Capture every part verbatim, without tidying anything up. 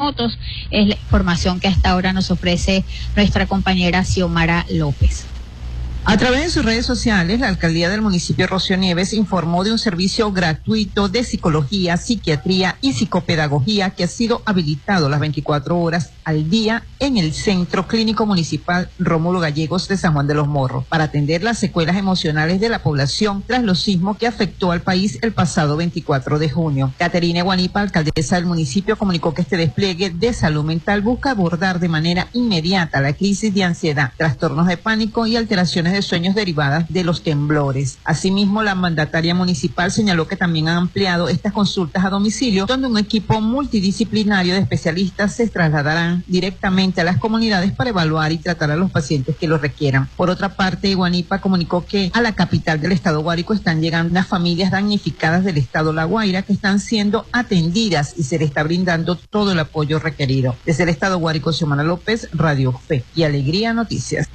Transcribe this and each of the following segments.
terremotos. Es la información que hasta ahora nos ofrece nuestra compañera Xiomara López. A través de sus redes sociales, la alcaldía del municipio de Rocío Nieves informó de un servicio gratuito de psicología, psiquiatría y psicopedagogía que ha sido habilitado las veinticuatro horas al día en el Centro Clínico Municipal Rómulo Gallegos de San Juan de los Morros para atender las secuelas emocionales de la población tras los sismos que afectó al país el pasado veinticuatro de junio. Caterina Guanipa, alcaldesa del municipio, comunicó que este despliegue de salud mental busca abordar de manera inmediata la crisis de ansiedad, trastornos de pánico y alteraciones de sueños derivadas de los temblores. Asimismo, la mandataria municipal señaló que también han ampliado estas consultas a domicilio, donde un equipo multidisciplinario de especialistas se trasladarán directamente a las comunidades para evaluar y tratar a los pacientes que lo requieran. Por otra parte, Guanipa comunicó que a la capital del estado Guárico están llegando las familias damnificadas del estado La Guaira que están siendo atendidas y se les está brindando todo el apoyo requerido. Desde el estado Guárico, Xiomara López, Radio Fe y Alegría Noticias.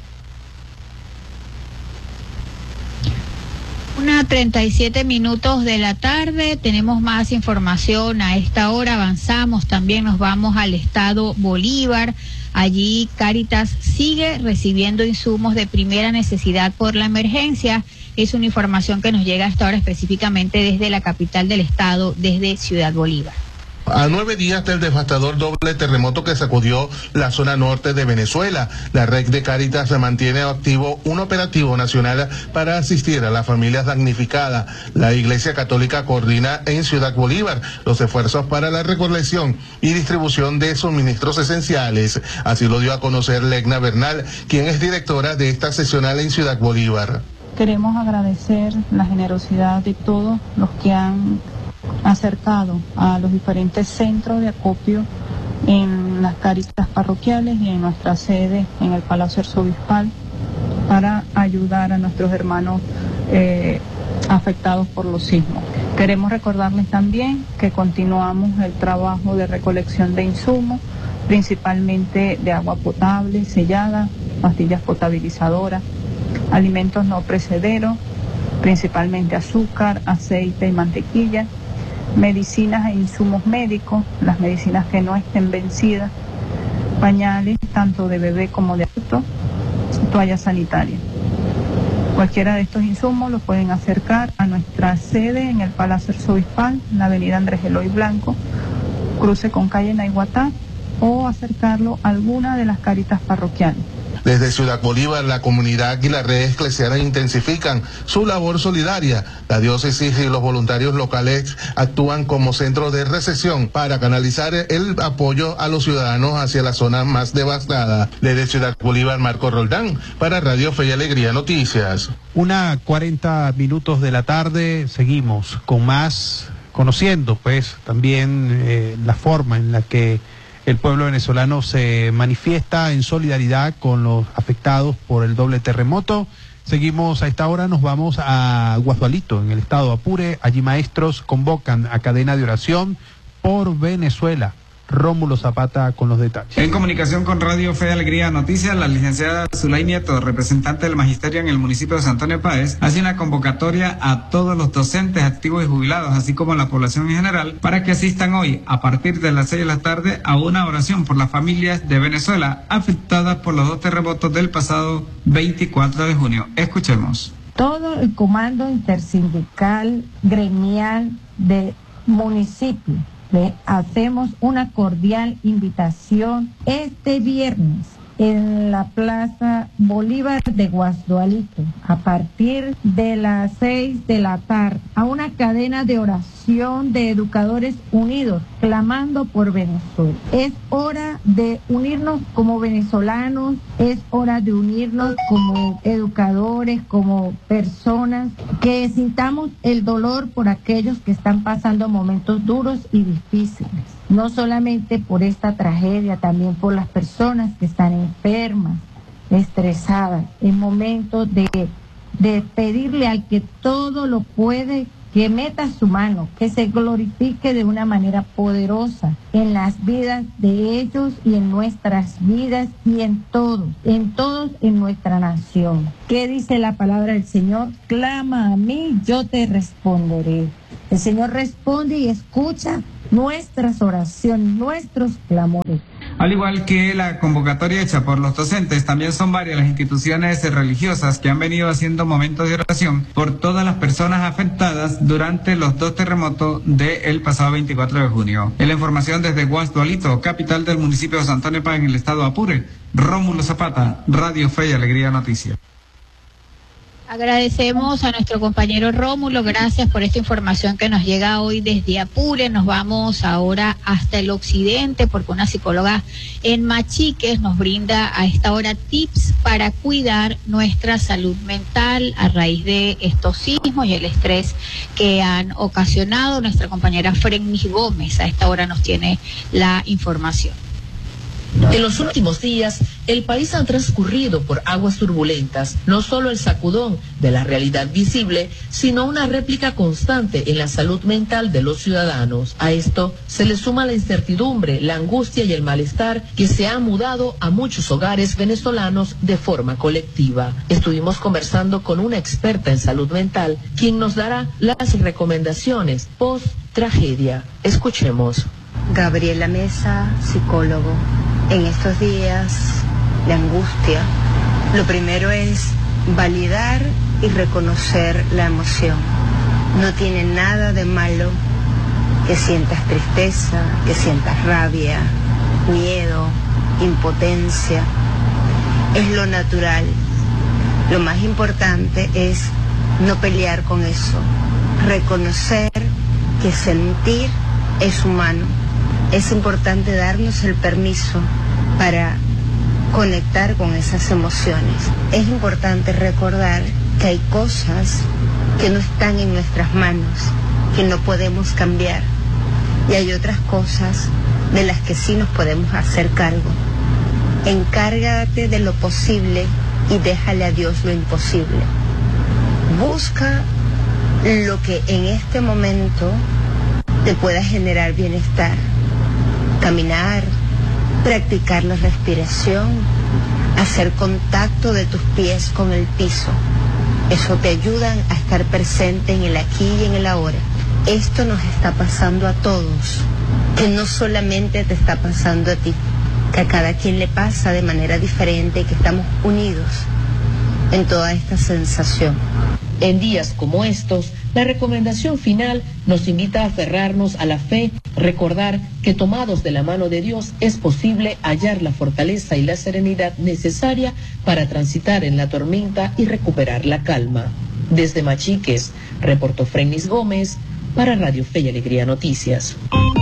Una treinta y siete minutos de la tarde, tenemos más información a esta hora, avanzamos, también nos vamos al estado Bolívar. Allí Cáritas sigue recibiendo insumos de primera necesidad por la emergencia. Es una información que nos llega a esta hora específicamente desde la capital del estado, desde Ciudad Bolívar. A nueve días del devastador doble terremoto que sacudió la zona norte de Venezuela, la red de Cáritas mantiene activo un operativo nacional para asistir a las familias damnificadas. La Iglesia Católica coordina en Ciudad Bolívar los esfuerzos para la recolección y distribución de suministros esenciales. Así lo dio a conocer Legna Bernal, quien es directora de esta seccional en Ciudad Bolívar. Queremos agradecer la generosidad de todos los que han acercado a los diferentes centros de acopio en las Cáritas parroquiales y en nuestra sede en el Palacio Arzobispal para ayudar a nuestros hermanos eh, afectados por los sismos. Queremos recordarles también que continuamos el trabajo de recolección de insumos, principalmente de agua potable, sellada, pastillas potabilizadoras, alimentos no precederos, principalmente azúcar, aceite y mantequilla, medicinas e insumos médicos, las medicinas que no estén vencidas, pañales tanto de bebé como de adulto, toallas sanitarias. Cualquiera de estos insumos los pueden acercar a nuestra sede en el Palacio Arzobispal, en la avenida Andrés Eloy Blanco, cruce con calle Naiguatá, o acercarlo a alguna de las Cáritas parroquiales. Desde Ciudad Bolívar, la comunidad y las redes eclesiales intensifican su labor solidaria. La diócesis y los voluntarios locales actúan como centro de recepción para canalizar el apoyo a los ciudadanos hacia las zonas más devastadas. Desde Ciudad Bolívar, Marco Roldán, para Radio Fe y Alegría Noticias. Una cuarenta minutos de la tarde, seguimos con más, conociendo pues también eh, la forma en la que el pueblo venezolano se manifiesta en solidaridad con los afectados por el doble terremoto. Seguimos a esta hora, nos vamos a Guadualito, en el estado Apure. Allí maestros convocan a cadena de oración por Venezuela. Rómulo Zapata con los detalles. En comunicación con Radio Fe y Alegría Noticias, la licenciada Zulay Nieto, representante del magisterio en el municipio de San Antonio Páez, hace una convocatoria a todos los docentes activos y jubilados, así como a la población en general, para que asistan hoy, a partir de las seis de la tarde, a una oración por las familias de Venezuela afectadas por los dos terremotos del pasado veinticuatro de junio. Escuchemos. Todo el comando intersindical gremial de municipio le hacemos una cordial invitación este viernes en la Plaza Bolívar de Guasdualito a partir de las seis de la tarde a una cadena de oración de educadores unidos clamando por Venezuela. Es hora de unirnos como venezolanos, es hora de unirnos como educadores, como personas que sintamos el dolor por aquellos que están pasando momentos duros y difíciles. No solamente por esta tragedia, también por las personas que están enfermas, estresadas, en momentos de, de pedirle al que todo lo puede, que meta su mano, que se glorifique de una manera poderosa en las vidas de ellos y en nuestras vidas y en todos, en todos en nuestra nación. ¿Qué dice la palabra del Señor? Clama a mí, yo te responderé. El Señor responde y escucha nuestras oraciones, nuestros clamores. Al igual que la convocatoria hecha por los docentes, también son varias las instituciones religiosas que han venido haciendo momentos de oración por todas las personas afectadas durante los dos terremotos del pasado veinticuatro de junio. En la información desde Guasdualito, capital del municipio de San Antonio Páez, en el estado de Apure, Rómulo Zapata, Radio Fe y Alegría Noticias. Agradecemos a nuestro compañero Rómulo, gracias por esta información que nos llega hoy desde Apure. Nos vamos ahora hasta el occidente porque una psicóloga en Machiques nos brinda a esta hora tips para cuidar nuestra salud mental a raíz de estos sismos y el estrés que han ocasionado. Nuestra compañera Frenis Gómez a esta hora nos tiene la información. En los últimos días, el país ha transcurrido por aguas turbulentas, no solo el sacudón de la realidad visible, sino una réplica constante en la salud mental de los ciudadanos. A esto se le suma la incertidumbre, la angustia y el malestar que se ha mudado a muchos hogares venezolanos de forma colectiva. Estuvimos conversando con una experta en salud mental, quien nos dará las recomendaciones post-tragedia. Escuchemos. Gabriela Mesa, psicólogo. En estos días de angustia, lo primero es validar y reconocer la emoción. No tiene nada de malo que sientas tristeza, que sientas rabia, miedo, impotencia. Es lo natural. Lo más importante es no pelear con eso. Reconocer que sentir es humano. Es importante darnos el permiso para conectar con esas emociones. Es importante recordar que hay cosas que no están en nuestras manos, que no podemos cambiar, y hay otras cosas de las que sí nos podemos hacer cargo. Encárgate de lo posible y déjale a Dios lo imposible. Busca lo que en este momento te pueda generar bienestar. Caminar, practicar la respiración, hacer contacto de tus pies con el piso. Eso te ayuda a estar presente en el aquí y en el ahora. Esto nos está pasando a todos, que no solamente te está pasando a ti, que a cada quien le pasa de manera diferente y que estamos unidos en toda esta sensación. En días como estos, la recomendación final nos invita a aferrarnos a la fe, recordar que tomados de la mano de Dios es posible hallar la fortaleza y la serenidad necesaria para transitar en la tormenta y recuperar la calma. Desde Machiques, reportó Frenis Gómez para Radio Fe y Alegría Noticias.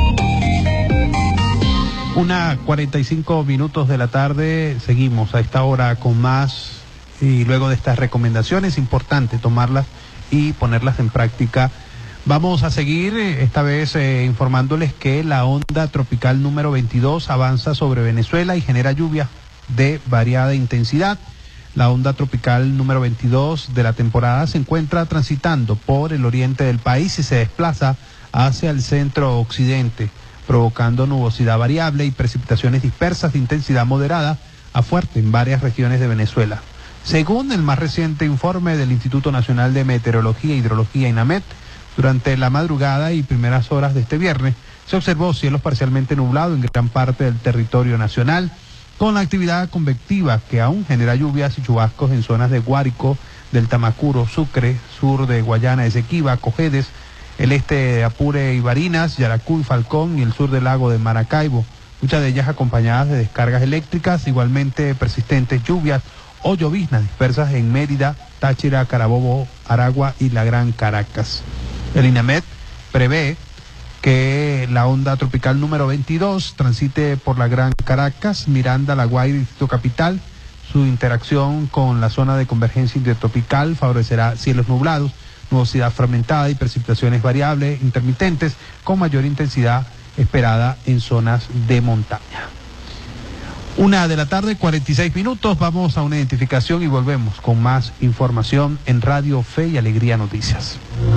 Una cuarenta y cinco minutos de la tarde, seguimos a esta hora con más. Y luego de estas recomendaciones, importante tomarlas y ponerlas en práctica. Vamos a seguir esta vez eh, informándoles que la onda tropical número veintidós avanza sobre Venezuela y genera lluvia de variada intensidad. La onda tropical número veintidós de la temporada se encuentra transitando por el oriente del país y se desplaza hacia el centro occidente, provocando nubosidad variable y precipitaciones dispersas de intensidad moderada a fuerte en varias regiones de Venezuela. Según el más reciente informe del Instituto Nacional de Meteorología e Hidrología, INAMET, durante la madrugada y primeras horas de este viernes se observó cielos parcialmente nublados en gran parte del territorio nacional, con la actividad convectiva que aún genera lluvias y chubascos en zonas de Guárico, del Tamacuro, Sucre, sur de Guayana Esequiba, Cojedes, el este de Apure y Barinas, Yaracuy, Falcón y el sur del lago de Maracaibo, muchas de ellas acompañadas de descargas eléctricas, igualmente persistentes lluvias o lloviznas dispersas en Mérida, Táchira, Carabobo, Aragua y la Gran Caracas. El INAMET prevé que la onda tropical número veintidós transite por la Gran Caracas, Miranda, La Guaira y Distrito Capital. Su interacción con la zona de convergencia intertropical favorecerá cielos nublados, nubosidad fragmentada y precipitaciones variables intermitentes con mayor intensidad esperada en zonas de montaña. Una de la tarde, cuarenta y seis minutos, vamos a una identificación y volvemos con más información en Radio Fe y Alegría Noticias.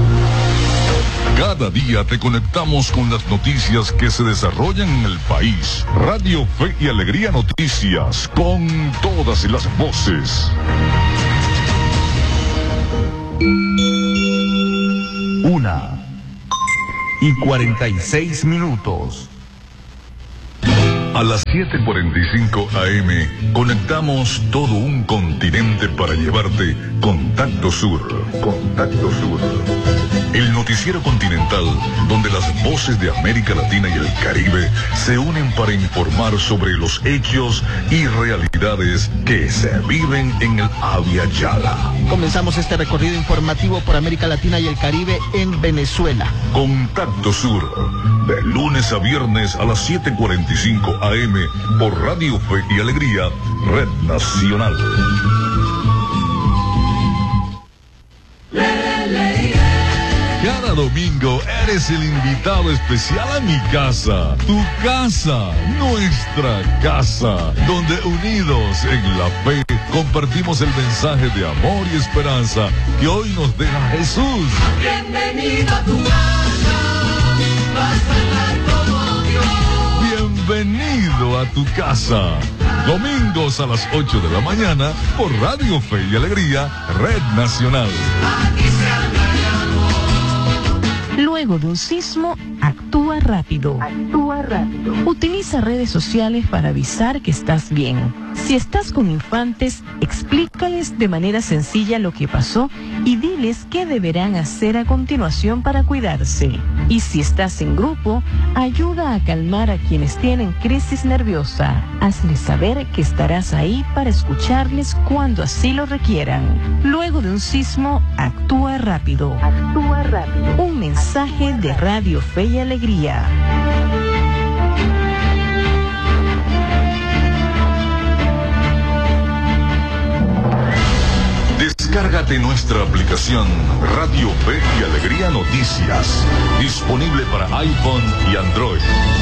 Cada día te conectamos con las noticias que se desarrollan en el país. Radio Fe y Alegría Noticias, con todas las voces. Una, y cuarenta y seis minutos. A las siete cuarenta y cinco A M conectamos todo un continente para llevarte Contacto Sur. Contacto Sur. El noticiero continental donde las voces de América Latina y el Caribe se unen para informar sobre los hechos y realidades que se viven en el Abya Yala. Comenzamos este recorrido informativo por América Latina y el Caribe en Venezuela. Contacto Sur, de lunes a viernes a las siete cuarenta y cinco A M por Radio Fe y Alegría, Red Nacional. Cada domingo eres el invitado especial a mi casa, tu casa, nuestra casa, donde unidos en la fe compartimos el mensaje de amor y esperanza que hoy nos deja Jesús. Bienvenido a tu casa, vas a estar como Dios. Bienvenido a tu casa. Domingos a las ocho de la mañana por Radio Fe y Alegría, Red Nacional. Luego de un sismo, actúa rápido. Actúa rápido. Utiliza redes sociales para avisar que estás bien. Si estás con infantes, explícales de manera sencilla lo que pasó y diles qué deberán hacer a continuación para cuidarse. Y si estás en grupo, ayuda a calmar a quienes tienen crisis nerviosa. Hazles saber que estarás ahí para escucharles cuando así lo requieran. Luego de un sismo, actúa rápido. Actúa rápido. Un mensaje de Radio Fe y Alegría. Descárgate nuestra aplicación Radio Fe y Alegría Noticias, disponible para iPhone y Android.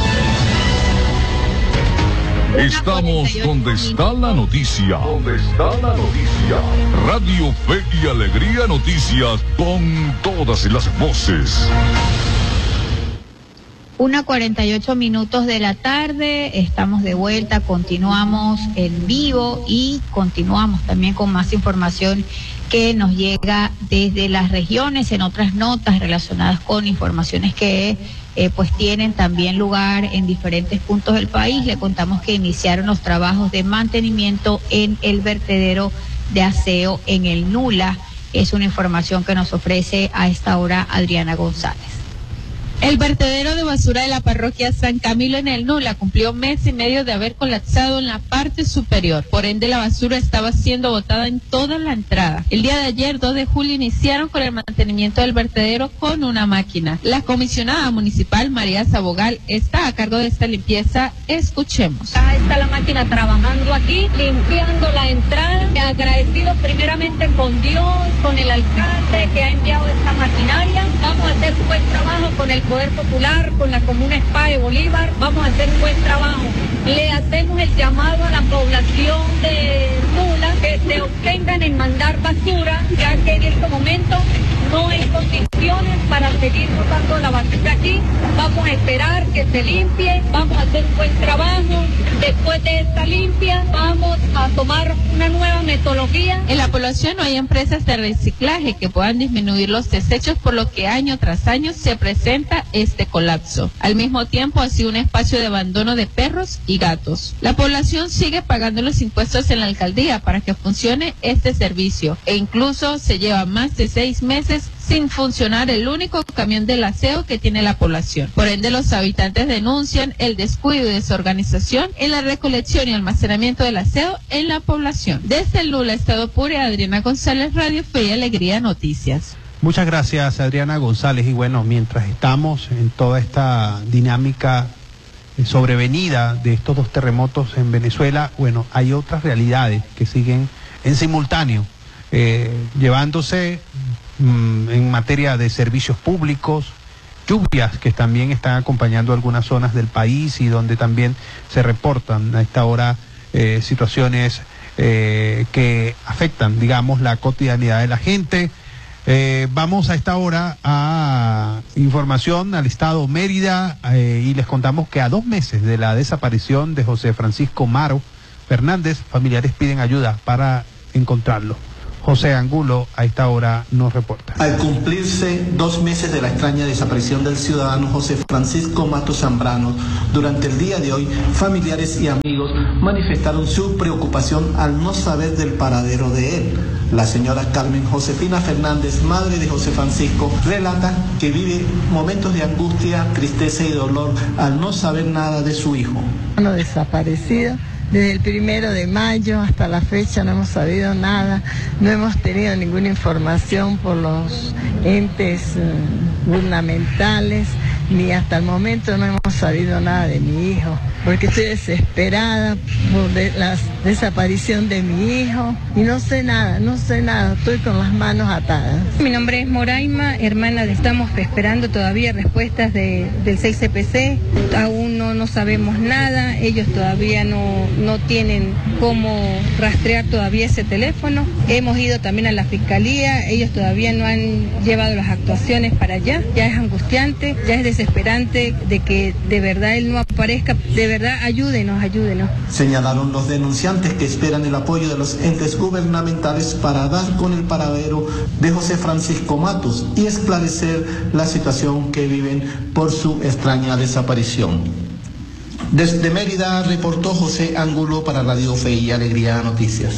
Estamos donde está la noticia. Donde está la noticia. Radio Fe y Alegría Noticias con todas las voces. Una cuarenta y ocho minutos de la tarde, estamos de vuelta, continuamos en vivo y continuamos también con más información que nos llega desde las regiones, en otras notas relacionadas con informaciones que eh, pues tienen también lugar en diferentes puntos del país. Le contamos que iniciaron los trabajos de mantenimiento en el vertedero de aseo en el Nula. Es una información que nos ofrece a esta hora Adriana González. El vertedero de basura de la parroquia San Camilo en el Nula cumplió mes y medio de haber colapsado en la parte superior. Por ende, la basura estaba siendo botada en toda la entrada. El día de ayer, dos de julio, iniciaron con el mantenimiento del vertedero con una máquina. La comisionada municipal, María Sabogal, está a cargo de esta limpieza. Escuchemos. Acá está la máquina trabajando aquí, limpiando la entrada. Agradecidos primeramente con Dios, con el alcalde que ha enviado esta maquinaria. Vamos a hacer un buen trabajo con el Poder Popular, con la Comuna Spa de Bolívar. Vamos a hacer un buen trabajo. Le hacemos el llamado a la población de Nula que se obtengan en mandar basura, ya que en este momento no hay condiciones para seguir botando la basura aquí. Vamos a esperar que se limpie, vamos a hacer un buen trabajo. Después de esta limpia, vamos a tomar una nueva metodología. En la población no hay empresas de reciclaje que puedan disminuir los desechos, por lo que año tras año se presenta este colapso. Al mismo tiempo ha sido un espacio de abandono de perros y gatos. La población sigue pagando los impuestos en la alcaldía para que funcione este servicio e incluso se lleva más de seis meses sin funcionar el único camión del aseo que tiene la población. Por ende, los habitantes denuncian el descuido y desorganización en la recolección y almacenamiento del aseo en la población. Desde el Nula, Estado Apure, Adriana González, Radio Fe y Alegría Noticias. Muchas gracias, Adriana González. Y bueno, mientras estamos en toda esta dinámica sobrevenida de estos dos terremotos en Venezuela, bueno, hay otras realidades que siguen en simultáneo, eh, llevándose mmm, en materia de servicios públicos, lluvias que también están acompañando algunas zonas del país y donde también se reportan a esta hora eh, situaciones eh, que afectan, digamos, la cotidianidad de la gente. Eh, vamos a esta hora a información al estado Mérida eh, y les contamos que a dos meses de la desaparición de José Francisco Maro Fernández, familiares piden ayuda para encontrarlo. José Angulo a esta hora nos reporta. Al cumplirse dos meses de la extraña desaparición del ciudadano José Francisco Matos Zambrano, durante el día de hoy, familiares y amigos manifestaron su preocupación al no saber del paradero de él. La señora Carmen Josefina Fernández, madre de José Francisco, relata que vive momentos de angustia, tristeza y dolor al no saber nada de su hijo. Desaparecido. Desde el primero de mayo hasta la fecha no hemos sabido nada, no hemos tenido ninguna información por los entes eh, gubernamentales, ni hasta el momento no hemos sabido nada de mi hijo, porque estoy desesperada por de, la desaparición de mi hijo y no sé nada, no sé nada, estoy con las manos atadas. Mi nombre es Moraima, hermana de estamos esperando todavía respuestas de, del seis C P C, aún no, no sabemos nada, ellos todavía no, no tienen cómo rastrear todavía ese teléfono, hemos ido también a la fiscalía, ellos todavía no han llevado las actuaciones para allá, ya es angustiante, ya es desesperante de que de verdad él no aparezca, de verdad ayúdenos, ayúdenos. Señalaron los denunciantes que esperan el apoyo de los entes gubernamentales para dar con el paradero de José Francisco Matos y esclarecer la situación que viven por su extraña desaparición. Desde Mérida reportó José Angulo para Radio Fe y Alegría Noticias.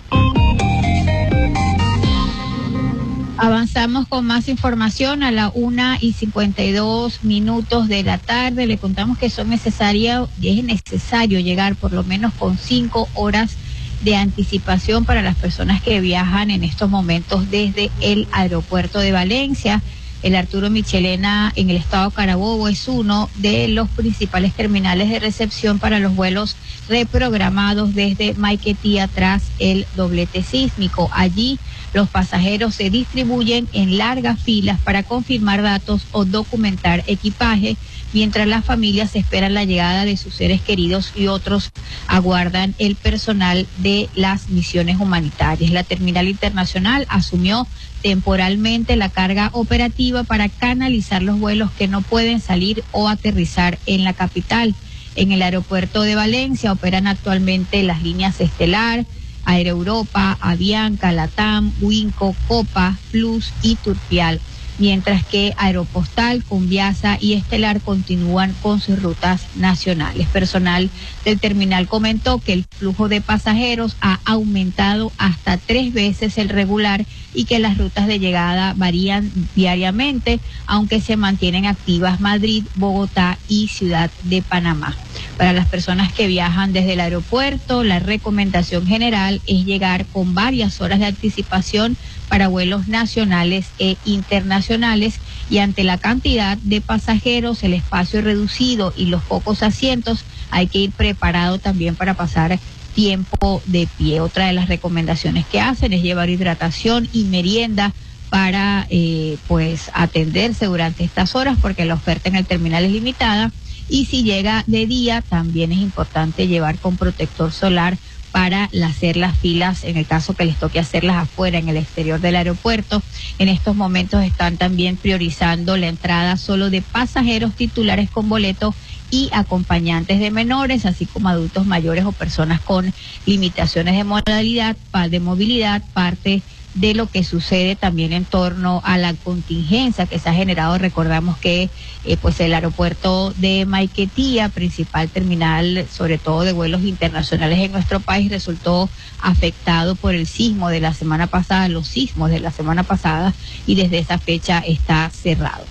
Avanzamos con más información a la una y cincuenta y dos minutos de la tarde. Le contamos que son necesarias, es necesario llegar por lo menos con cinco horas de anticipación para las personas que viajan en estos momentos desde el aeropuerto de Valencia. El Arturo Michelena en el estado Carabobo es uno de los principales terminales de recepción para los vuelos reprogramados desde Maiquetía tras el doblete sísmico. Allí los pasajeros se distribuyen en largas filas para confirmar datos o documentar equipaje, mientras las familias esperan la llegada de sus seres queridos y otros aguardan el personal de las misiones humanitarias. La terminal internacional asumió temporalmente la carga operativa para canalizar los vuelos que no pueden salir o aterrizar en la capital. En el aeropuerto de Valencia operan actualmente las líneas Estelar, Aereuropa, Avianca, Latam, Winco, Copa, Plus y Turpial, mientras que Aeropostal, Conviasa y Estelar continúan con sus rutas nacionales. Personal del terminal comentó que el flujo de pasajeros ha aumentado hasta tres veces el regular y que las rutas de llegada varían diariamente, aunque se mantienen activas Madrid, Bogotá y Ciudad de Panamá. Para las personas que viajan desde el aeropuerto, la recomendación general es llegar con varias horas de anticipación para vuelos nacionales e internacionales, y ante la cantidad de pasajeros, el espacio reducido y los pocos asientos, hay que ir preparado también para pasar tiempo de pie. Otra de las recomendaciones que hacen es llevar hidratación y merienda para eh, pues atenderse durante estas horas, porque la oferta en el terminal es limitada, y si llega de día también es importante llevar con protector solar para hacer las filas, en el caso que les toque hacerlas afuera, en el exterior del aeropuerto. En estos momentos están también priorizando la entrada solo de pasajeros titulares con boleto y acompañantes de menores, así como adultos mayores o personas con limitaciones de modalidad, de movilidad, parte de lo que sucede también en torno a la contingencia que se ha generado. Recordamos que eh, pues el aeropuerto de Maiquetía, principal terminal sobre todo de vuelos internacionales en nuestro país, resultó afectado por el sismo de la semana pasada, los sismos de la semana pasada, y desde esa fecha está cerrado.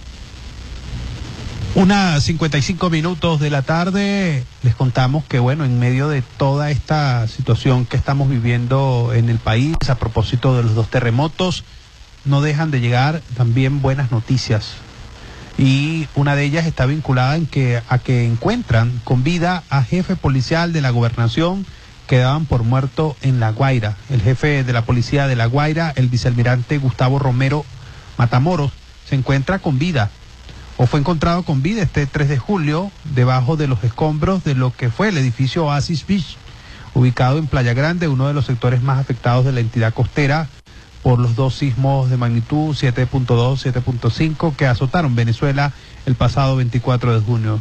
Una cincuenta y cinco minutos de la tarde, les contamos que bueno, en medio de toda esta situación que estamos viviendo en el país, a propósito de los dos terremotos, no dejan de llegar también buenas noticias. Y una de ellas está vinculada en que, a que encuentran con vida a jefe policial de la gobernación que daban por muerto en La Guaira. El jefe de la policía de La Guaira, el vicealmirante Gustavo Romero Matamoros, se encuentra con vida, o fue encontrado con vida este tres de julio debajo de los escombros de lo que fue el edificio Oasis Beach, ubicado en Playa Grande, uno de los sectores más afectados de la entidad costera por los dos sismos de magnitud siete punto dos, siete punto cinco que azotaron Venezuela el pasado veinticuatro de junio.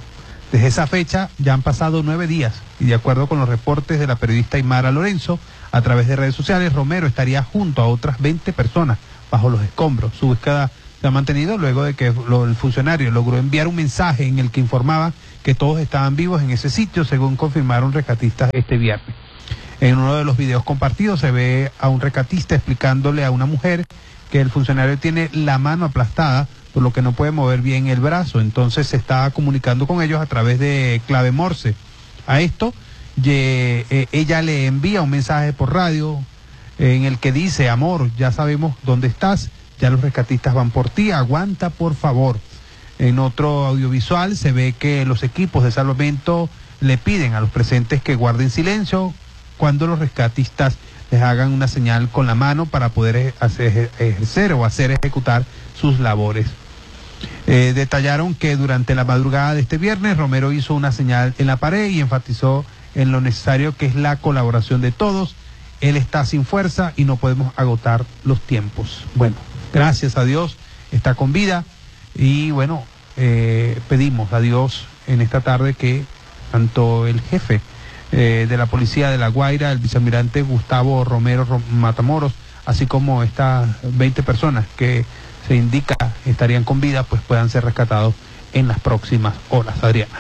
Desde esa fecha ya han pasado nueve días y de acuerdo con los reportes de la periodista Aymara Lorenzo, a través de redes sociales, Romero estaría junto a otras veinte personas bajo los escombros. Su búsqueda se ha mantenido luego de que lo, el funcionario logró enviar un mensaje en el que informaba que todos estaban vivos en ese sitio, según confirmaron rescatistas este viernes. En uno de los videos compartidos se ve a un rescatista explicándole a una mujer que el funcionario tiene la mano aplastada, por lo que no puede mover bien el brazo. Entonces se está comunicando con ellos a través de clave Morse. A esto, ye, eh, ella le envía un mensaje por radio eh, en el que dice: amor, ya sabemos dónde estás, ya los rescatistas van por ti, aguanta por favor. En otro audiovisual se ve que los equipos de salvamento le piden a los presentes que guarden silencio cuando los rescatistas les hagan una señal con la mano para poder hacer, ejercer o hacer ejecutar sus labores. Eh, detallaron que durante la madrugada de este viernes Romero hizo una señal en la pared y enfatizó en lo necesario que es la colaboración de todos. Él está sin fuerza y no podemos agotar los tiempos. Bueno, gracias a Dios está con vida y bueno, eh, pedimos a Dios en esta tarde que tanto el jefe eh, de la policía de La Guaira, el vicealmirante Gustavo Romero Matamoros, así como estas veinte personas que se indica estarían con vida, pues puedan ser rescatados en las próximas horas. Adriana.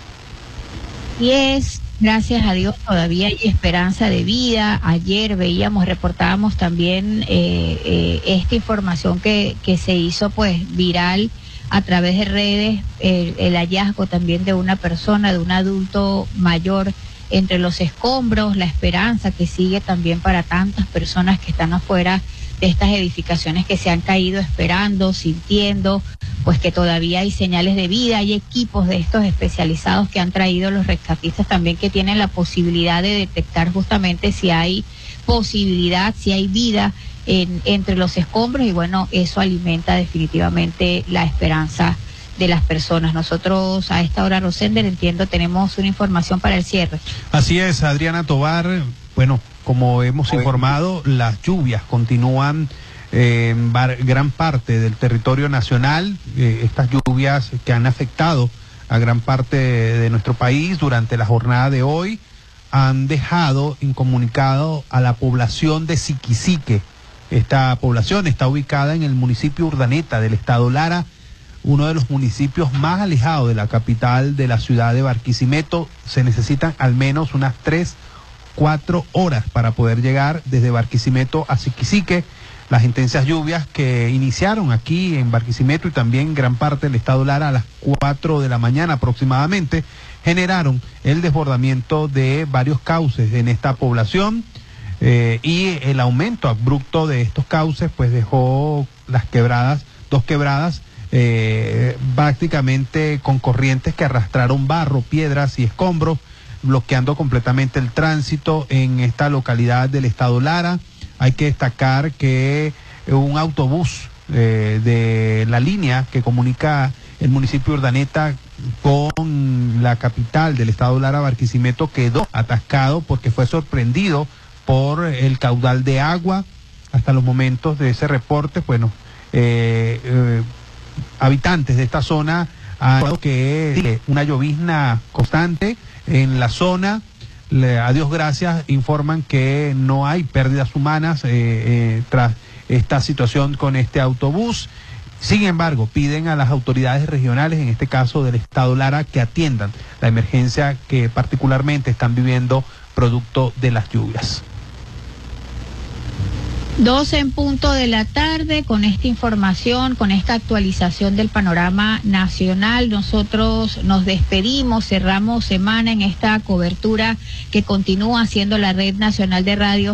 Y es, gracias a Dios, todavía hay esperanza de vida. Ayer veíamos, reportábamos también eh, eh, esta información que, que se hizo pues viral a través de redes, el, el hallazgo también de una persona, de un adulto mayor entre los escombros, la esperanza que sigue también para tantas personas que están afuera de estas edificaciones que se han caído, esperando, sintiendo, pues que todavía hay señales de vida. Hay equipos de estos especializados que han traído los rescatistas también, que tienen la posibilidad de detectar justamente si hay posibilidad, si hay vida en, entre los escombros, y bueno, eso alimenta definitivamente la esperanza de las personas. Nosotros a esta hora, Rosender, entiendo, tenemos una información para el cierre. Así es, Adriana Tobar. Bueno, como hemos informado, las lluvias continúan eh, en gran parte del territorio nacional. Eh, estas lluvias que han afectado a gran parte de nuestro país durante la jornada de hoy han dejado incomunicado a la población de Siquisique. Esta población está ubicada en el municipio Urdaneta del estado Lara, uno de los municipios más alejados de la capital de la ciudad de Barquisimeto. Se necesitan al menos unas tres cuatro horas para poder llegar desde Barquisimeto a Siquisique. Las intensas lluvias que iniciaron aquí en Barquisimeto y también gran parte del estado Lara a las cuatro de la mañana aproximadamente generaron el desbordamiento de varios cauces en esta población eh, y el aumento abrupto de estos cauces pues dejó las quebradas, dos quebradas eh, prácticamente con corrientes que arrastraron barro, piedras y escombros, bloqueando completamente el tránsito en esta localidad del estado Lara. Hay que destacar que un autobús eh, de la línea que comunica el municipio de Urdaneta con la capital del estado Lara, Barquisimeto, quedó atascado porque fue sorprendido por el caudal de agua. Hasta los momentos de ese reporte, bueno, eh, eh, habitantes de esta zona han dicho que una llovizna constante en la zona. Le, a Dios gracias, informan que no hay pérdidas humanas eh, eh, tras esta situación con este autobús. Sin embargo, piden a las autoridades regionales, en este caso del estado Lara, que atiendan la emergencia que particularmente están viviendo producto de las lluvias. doce en punto de la tarde, con esta información, con esta actualización del panorama nacional, nosotros nos despedimos, cerramos semana en esta cobertura que continúa haciendo la Red Nacional de Radio